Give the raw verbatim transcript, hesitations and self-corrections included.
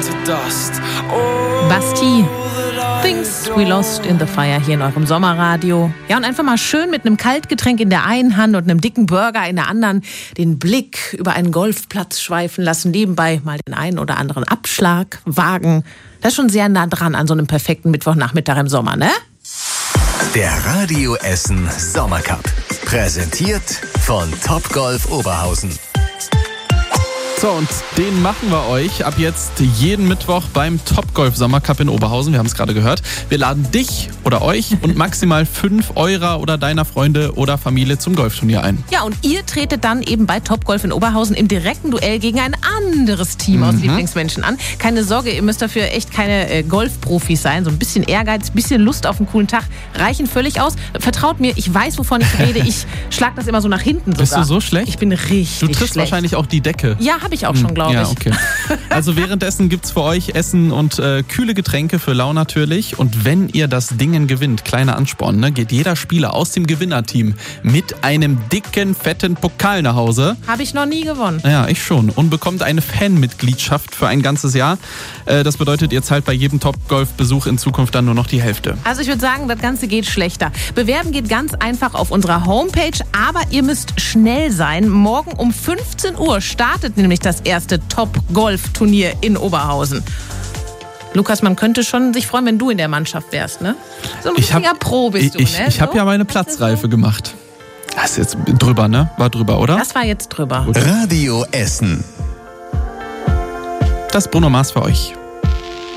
Basti, Things We Lost in the Fire hier in eurem Sommerradio. Ja, und einfach mal schön mit einem Kaltgetränk in der einen Hand und einem dicken Burger in der anderen den Blick über einen Golfplatz schweifen lassen, nebenbei mal den einen oder anderen Abschlag wagen. Das ist schon sehr nah dran an so einem perfekten Mittwochnachmittag im Sommer, ne? Der Radio Essen Sommercup. Präsentiert von Topgolf Oberhausen. So, und den machen wir euch ab jetzt jeden Mittwoch beim Topgolf Sommercup in Oberhausen. Wir haben es gerade gehört. Wir laden dich oder euch und maximal fünf eurer oder deiner Freunde oder Familie zum Golfturnier ein. Ja, und ihr tretet dann eben bei Topgolf in Oberhausen im direkten Duell gegen ein anderes Team mhm. aus Lieblingsmenschen an. Keine Sorge, ihr müsst dafür echt keine äh, Golfprofis sein. So ein bisschen Ehrgeiz, ein bisschen Lust auf einen coolen Tag reichen völlig aus. Vertraut mir, ich weiß, wovon ich rede. Ich schlag das immer so nach hinten sogar. Bist du so schlecht? Ich bin richtig Du triffst schlecht. Wahrscheinlich auch die Decke. Ja, habe ich auch schon, glaube ich. Ja, okay. Also währenddessen gibt's für euch Essen und äh, kühle Getränke für Lau natürlich. Und wenn ihr das Dingen gewinnt, kleiner Ansporn, ne, geht jeder Spieler aus dem Gewinnerteam mit einem dicken, fetten Pokal nach Hause. Habe ich noch nie gewonnen. Ja, ich schon. Und bekommt eine Fanmitgliedschaft für ein ganzes Jahr. Äh, das bedeutet, ihr zahlt bei jedem Topgolf-Besuch in Zukunft dann nur noch die Hälfte. Also ich würde sagen, das Ganze geht schlechter. Bewerben geht ganz einfach auf unserer Homepage, aber ihr müsst schnell sein. Morgen um fünfzehn Uhr startet nämlich das erste Top-Golf-Turnier in Oberhausen. Lukas, man könnte schon sich freuen, wenn du in der Mannschaft wärst, ne? So ein richtiger hab, Pro bist ich, du, ne? Ich, ich habe so? ja meine Platzreife gemacht. Das ist jetzt drüber, ne? War drüber, oder? Das war jetzt drüber. Radio Essen. Das Bruno Mars für euch.